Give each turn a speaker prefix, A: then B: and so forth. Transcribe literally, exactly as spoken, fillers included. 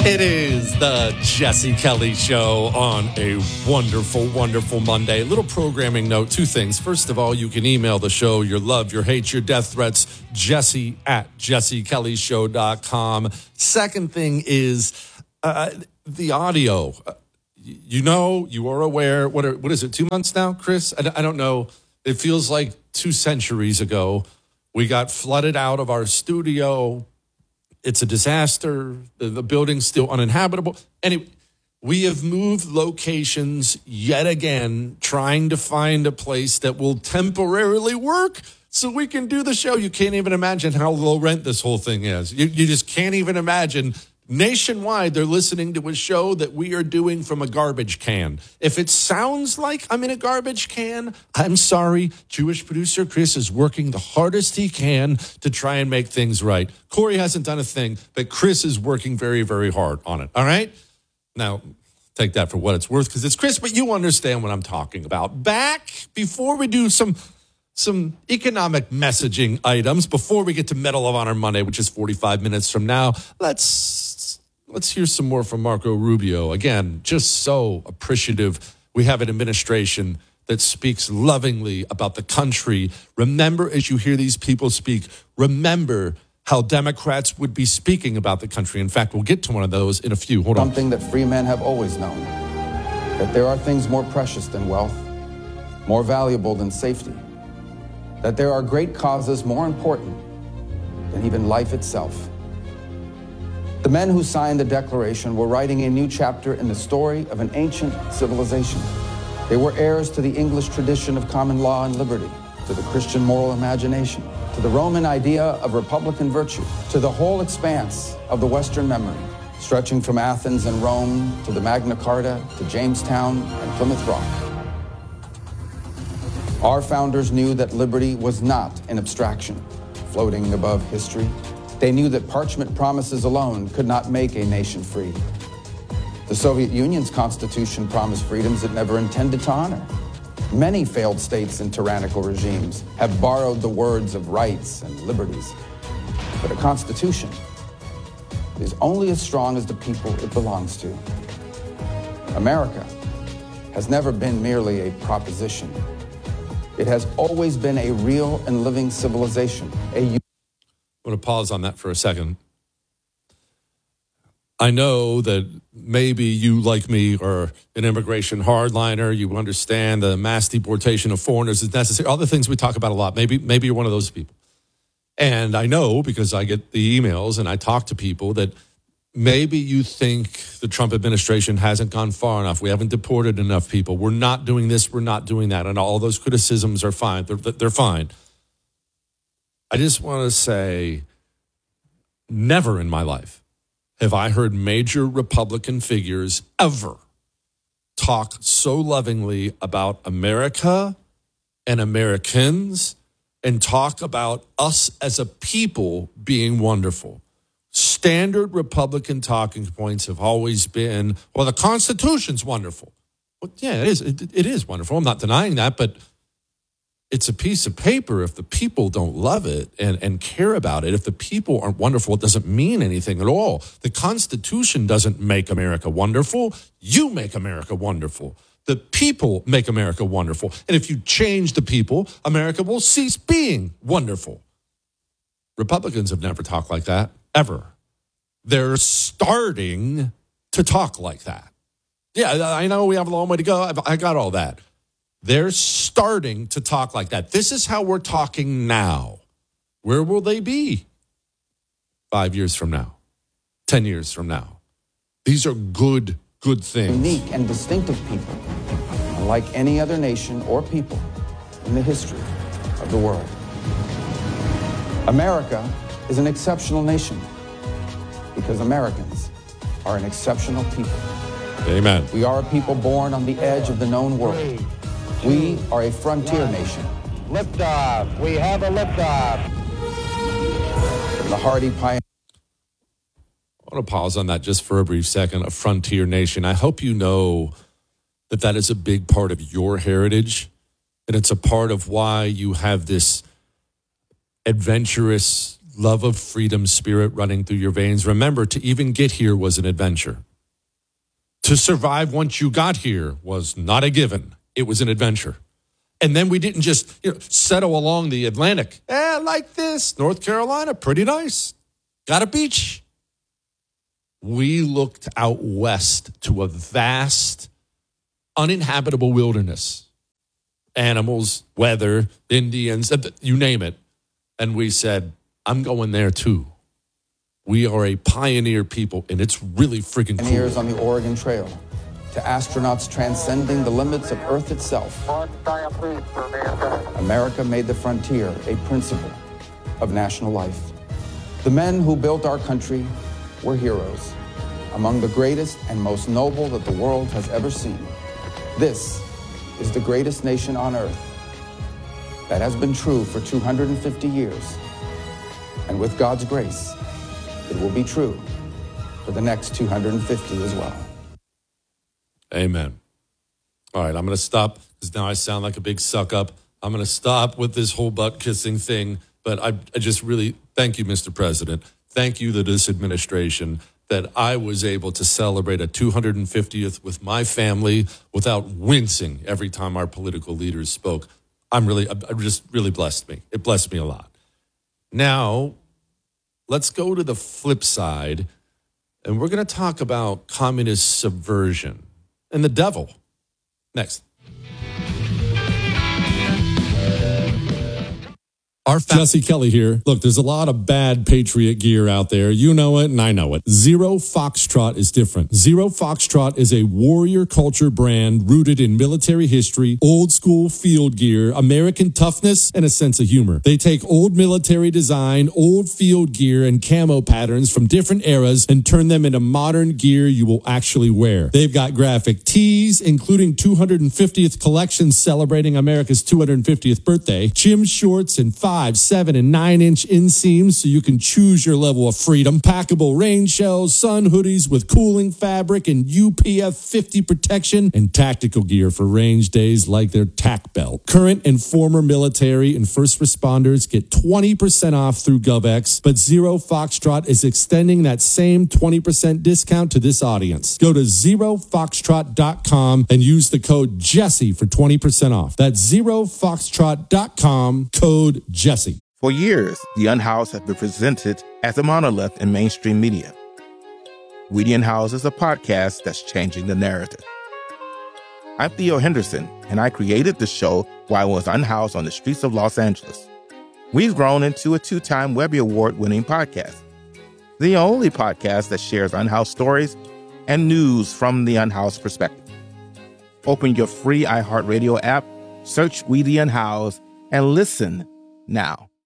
A: It is the Jesse Kelly Show on a wonderful, wonderful Monday. Little programming note, two things. First of all, you can email the show your love, your hate, your death threats, Jesse at jesse kelly show dot com. Second thing is uh, the audio. Uh, you know, you are aware, what, are, what is it, two months now, Chris? I, I don't know. It feels like two centuries ago. We got flooded out of our studio. It's a disaster. The, the building's still uninhabitable. Anyway, we have moved locations yet again, trying to find a place that will temporarily work so we can do the show. You can't even imagine how low rent this whole thing is. You, you just can't even imagine. Nationwide, they're listening to a show that we are doing from a garbage can. If it sounds like I'm in a garbage can, I'm sorry. Jewish producer Chris is working the hardest he can to try and make things right. Corey hasn't done a thing, but Chris is working very, very hard on it. All right? Now, take that for what it's worth because it's Chris, but you understand what I'm talking about. Back before we do some... Some economic messaging items before we get to Medal of Honor Monday, which is forty-five minutes from now. Let's let's hear some more from Marco Rubio. Again, just so appreciative. We have an administration that speaks lovingly about the country. Remember, as you hear these people speak, remember how Democrats would be speaking about the country. In fact, we'll get to one of those in a few. Hold on.
B: Something that free men have always known, that there are things more precious than wealth, more valuable than safety, that there are great causes more important than even life itself. The men who signed the Declaration were writing a new chapter in the story of an ancient civilization. They were heirs to the English tradition of common law and liberty, to the Christian moral imagination, to the Roman idea of republican virtue, to the whole expanse of the Western memory, stretching from Athens and Rome to the Magna Carta, to Jamestown and Plymouth Rock. Our founders knew that liberty was not an abstraction floating above history. They knew that parchment promises alone could not make a nation free. The Soviet Union's constitution promised freedoms it never intended to honor. Many failed states and tyrannical regimes have borrowed the words of rights and liberties. But a constitution is only as strong as the people it belongs to. America has never been merely a proposition. It has always been a real and living civilization. A I'm
A: going to pause on that for a second. I know that maybe you, like me, are an immigration hardliner. You understand the mass deportation of foreigners is necessary. All the things we talk about a lot. Maybe, maybe you're one of those people. And I know because I get the emails and I talk to people that maybe you think the Trump administration hasn't gone far enough. We haven't deported enough people. We're not doing this. We're not doing that. And all those criticisms are fine. They're, they're fine. I just want to say, never in my life have I heard major Republican figures ever talk so lovingly about America and Americans and talk about us as a people being wonderful. Standard Republican talking points have always been, well, the Constitution's wonderful. Well, yeah, it is. It, it is wonderful. I'm not denying that, but it's a piece of paper. If the people don't love it and, and care about it, if the people aren't wonderful, it doesn't mean anything at all. The Constitution doesn't make America wonderful. You make America wonderful. The people make America wonderful. And if you change the people, America will cease being wonderful. Republicans have never talked like that. Ever. They're starting to talk like that. Yeah, I know we have a long way to go. I've, I got all that. They're starting to talk like that. This is how we're talking now. Where will they be five years from now? Ten years from now? These are good, good things.
B: Unique and distinctive people, unlike any other nation or people in the history of the world. America is an exceptional nation because Americans are an exceptional people.
A: Amen.
B: We are a people born on the edge of the known world. We are a frontier nation.
C: Liftoff. We have a liftoff.
B: From the hardy pioneers.
A: I want to pause on that just for a brief second. A frontier nation. I hope you know that that is a big part of your heritage, and it's a part of why you have this adventurous love of freedom spirit running through your veins. Remember, to even get here was an adventure. To survive once you got here was not a given. It was an adventure. And then we didn't just, you know, settle along the Atlantic. Eh, like this. North Carolina, pretty nice. Got a beach. We looked out west to a vast, uninhabitable wilderness. Animals, weather, Indians, you name it. And we said, I'm going there too. We are a pioneer people, and it's really freaking cool.
B: Pioneers on the Oregon Trail, to astronauts transcending the limits of Earth itself. America made the frontier a principle of national life. The men who built our country were heroes, among the greatest and most noble that the world has ever seen. This is the greatest nation on earth. That has been true for two hundred fifty years. And with God's grace, it will be true for the next two hundred fifty as well.
A: Amen. All right, I'm going to stop because now I sound like a big suck up. I'm going to stop with this whole butt kissing thing. But I, I just really thank you, Mister President. Thank you to this administration that I was able to celebrate a two hundred fiftieth with my family without wincing every time our political leaders spoke. I'm really, I just really blessed me. It blessed me a lot. Now, let's go to the flip side, and we're going to talk about communist subversion and the devil. Next. Our fa- Jesse Kelly here. Look, there's a lot of bad Patriot gear out there. You know it, and I know it. Zero Foxtrot is different. Zero Foxtrot is a warrior culture brand rooted in military history, old school field gear, American toughness, and a sense of humor. They take old military design, old field gear, and camo patterns from different eras and turn them into modern gear you will actually wear. They've got graphic tees, including two hundred fiftieth collections celebrating America's two hundred fiftieth birthday, gym shorts, and five Five, seven, and nine inch inseams so you can choose your level of freedom. Packable rain shells, sun hoodies with cooling fabric and U P F fifty protection, and tactical gear for range days like their tack belt. Current and former military and first responders get twenty percent off through GovX, but Zero Foxtrot is extending that same twenty percent discount to this audience. Go to zero foxtrot dot com and use the code Jesse for twenty percent off. That's zero foxtrot dot com, code Jesse. Jesse.
D: For years, the Unhoused have been presented as a monolith in mainstream media. We the Unhoused is a podcast that's changing the narrative. I'm Theo Henderson, and I created the show while I was unhoused on the streets of Los Angeles. We've grown into a two-time Webby Award-winning podcast, the only podcast that shares unhoused stories and news from the unhoused perspective. Open your free iHeartRadio app, search We the Unhoused, and listen now.